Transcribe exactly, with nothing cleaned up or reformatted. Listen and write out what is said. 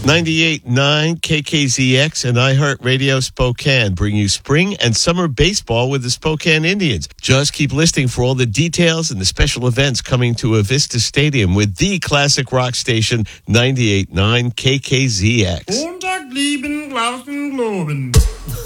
ninety-eight point nine K K Z X and iHeartRadio Spokane bring you spring and summer baseball with the Spokane Indians. Just keep listening for all the details and the special events coming to Avista Stadium with the classic rock station ninety-eight point nine K K Z X. Montag, lieben, glauben, globen.